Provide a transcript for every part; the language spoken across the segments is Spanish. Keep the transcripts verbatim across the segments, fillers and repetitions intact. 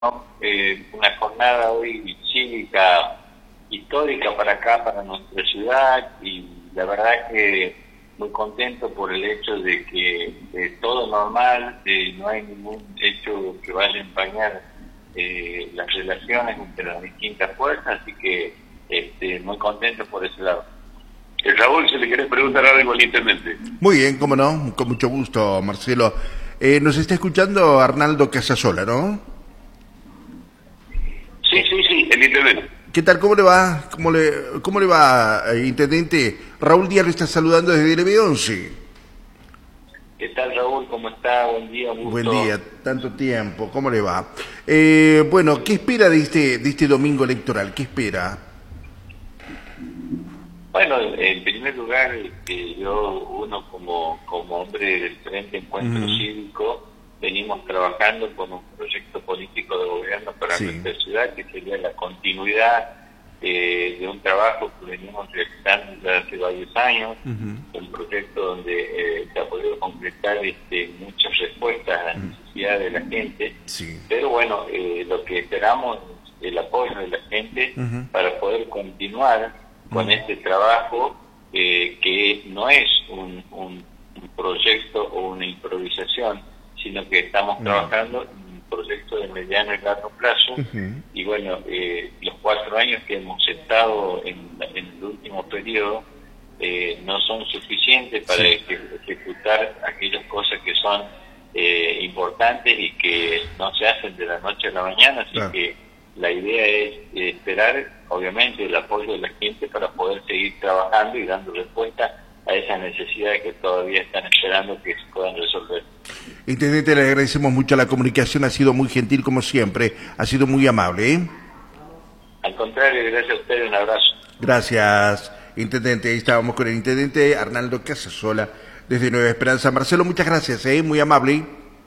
Eh, una jornada hoy cívica histórica para acá, para nuestra ciudad, y la verdad que muy contento por el hecho de que eh, todo normal, eh, no hay ningún hecho que vaya a empañar eh, las relaciones entre las distintas fuerzas, así que este, muy contento por ese lado. Eh, Raúl, si le querés preguntar algo al intendente. Muy bien, cómo no, con mucho gusto, Marcelo. Eh, nos está escuchando Arnaldo Casasola, ¿no? Sí, sí, sí, el intendente. ¿Qué tal? ¿Cómo le va? ¿Cómo le, cómo le va, eh, intendente? Raúl Díaz le está saludando desde el B once. ¿Qué tal, Raúl? ¿Cómo está? Buen día, gusto. Buen día, tanto tiempo, ¿cómo le va? Eh, bueno, ¿qué espera de este, de este domingo electoral? ¿Qué espera? Bueno, en primer lugar, este, yo, uno como, como hombre del Frente Encuentro Mm. Cívico, venimos trabajando con un proyecto político de gobierno para Sí. nuestra ciudad, que sería la continuidad eh, de un trabajo que venimos realizando desde hace varios años, Ujú. un proyecto donde eh, se ha podido concretar este, muchas respuestas a las necesidades de la gente, Sí. pero bueno, eh, lo que esperamos es el apoyo de la gente Ujú. para poder continuar con Ujú. este trabajo, eh, que no es un, un, un proyecto o una improvisación, sino que estamos No. trabajando en un proyecto de mediano y largo plazo. Ujú. Y bueno, eh, los cuatro años que hemos estado en, en el último periodo eh, no son suficientes para Sí. eje- ejecutar aquellas cosas que son eh, importantes y que no se hacen de la noche a la mañana, así Claro. que la idea es eh, esperar, obviamente, el apoyo de la gente para poder seguir trabajando y dando respuesta a esas necesidades que todavía están esperando que se puedan resolver. Intendente, le agradecemos mucho la comunicación, ha sido muy gentil como siempre, ha sido muy amable, ¿eh? Al contrario, gracias a ustedes, un abrazo. Gracias, intendente. Ahí estábamos con el intendente Arnaldo Casasola desde Nueva Esperanza. Marcelo, muchas gracias, ¿eh? Muy amable.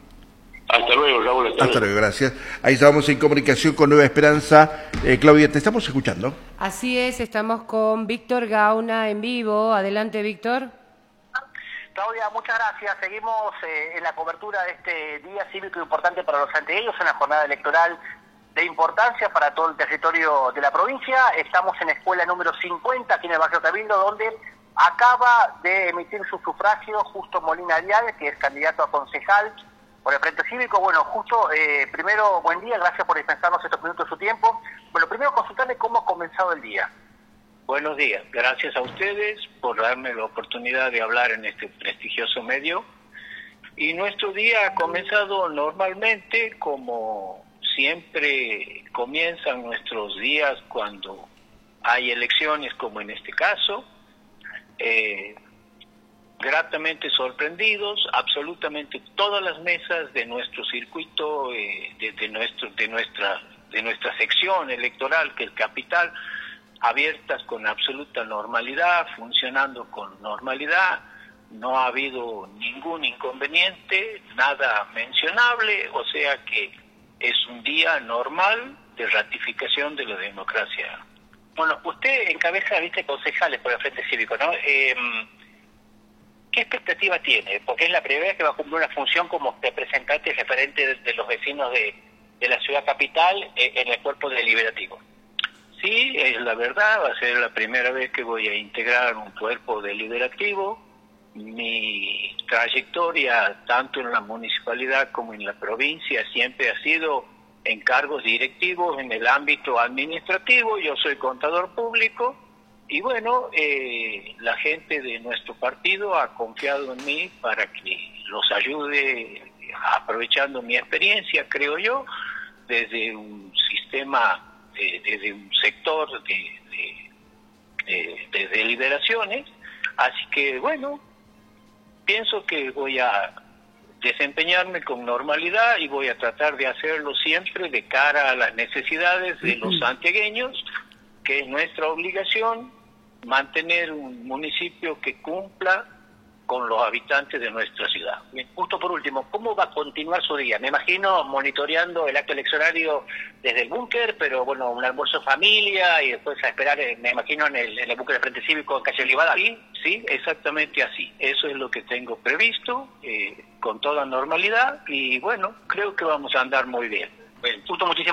Hasta luego, Raúl, hasta, Hasta luego. luego, gracias. Ahí estábamos en comunicación con Nueva Esperanza. Eh, Claudia, ¿te estamos escuchando? Así es, estamos con Víctor Gauna en vivo. Adelante, Víctor. Claudia, muchas gracias. Seguimos eh, en la cobertura de este día cívico importante para los santiagueños, una jornada electoral de importancia para todo el territorio de la provincia. Estamos en escuela número cincuenta, aquí en el barrio Cabildo, donde acaba de emitir su sufragio Justo Molina Dial, que es candidato a concejal por el Frente Cívico. Bueno, Justo, eh, primero, buen día, gracias por dispensarnos estos minutos de su tiempo. Bueno, primero consultarle cómo ha comenzado el día. Buenos días, gracias a ustedes por darme la oportunidad de hablar en este prestigioso medio. Y nuestro día ha comenzado normalmente, como siempre comienzan nuestros días cuando hay elecciones, como en este caso. Eh, gratamente sorprendidos, absolutamente todas las mesas de nuestro circuito, eh, de, de, nuestro, de, nuestra, de nuestra sección electoral, que es Capital, abiertas con absoluta normalidad, funcionando con normalidad. No ha habido ningún inconveniente, nada mencionable, o sea que es un día normal de ratificación de la democracia. Bueno, usted encabeza, viste, concejales por el Frente Cívico, ¿no? Eh, ¿Qué expectativa tiene? Porque es la primera vez que va a cumplir una función como representante y referente de, de los vecinos de, de la ciudad capital eh, en el cuerpo deliberativo. Sí, es la verdad, va a ser la primera vez que voy a integrar un cuerpo deliberativo. Mi trayectoria, tanto en la municipalidad como en la provincia, siempre ha sido en cargos directivos en el ámbito administrativo. Yo soy contador público y bueno, eh, la gente de nuestro partido ha confiado en mí para que los ayude, aprovechando mi experiencia, creo yo, desde un sistema... De, desde un sector de, de, de, de deliberaciones, así que bueno, pienso que voy a desempeñarme con normalidad y voy a tratar de hacerlo siempre de cara a las necesidades de los santiagueños, que es nuestra obligación mantener un municipio que cumpla con los habitantes de nuestra ciudad. Bien, justo por último, ¿cómo va a continuar su día? Me imagino monitoreando el acto eleccionario desde el búnker, pero bueno, un almuerzo familia y después a esperar, me imagino, en el, en el búnker del Frente Cívico en calle Olivada. Sí, sí, exactamente así. Eso es lo que tengo previsto, eh, con toda normalidad, y bueno, creo que vamos a andar muy bien. Justo, muchísimas